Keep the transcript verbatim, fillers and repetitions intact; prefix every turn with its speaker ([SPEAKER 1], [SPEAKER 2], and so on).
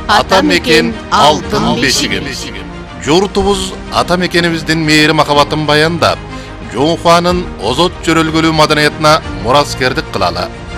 [SPEAKER 1] Ата мекен алтын бешигimiz. Журтубуз ата мекенибиздин мейри махабатын баяндап, Жоңхуанын озот жөрөлгөлүү маданиятына мураскердик кылалы.